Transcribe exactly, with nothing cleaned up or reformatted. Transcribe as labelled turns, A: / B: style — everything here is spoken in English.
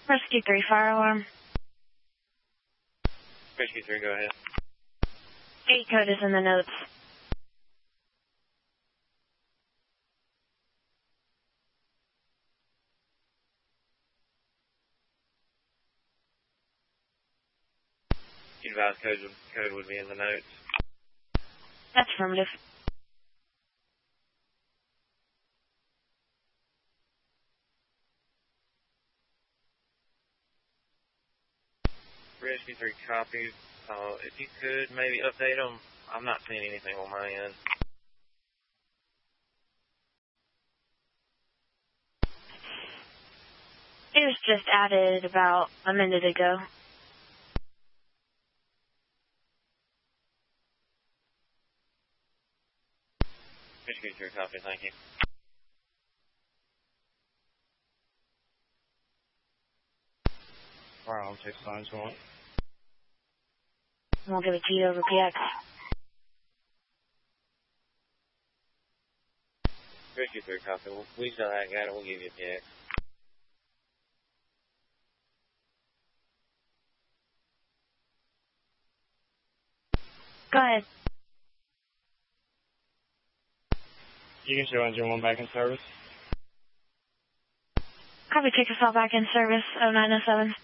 A: Rescue three, fire alarm.
B: Rescue three, go ahead.
A: Eight code is in the notes.
B: You advise code, code would be in the notes.
A: That's affirmative.
B: Rescue three copies. Uh, if you could maybe update them. I'm not seeing anything on my end.
A: It was just added about a minute ago.
B: Rescue three copy, thank you.
C: Fire alarm six nine one.
A: We'll give it to you over P X.
B: Rescue three copy. We'll, we still haven't got it. We'll give you a P X.
A: Go ahead.
C: You can show engine one back in service.
A: Copy, take us all back in service, oh nine oh seven.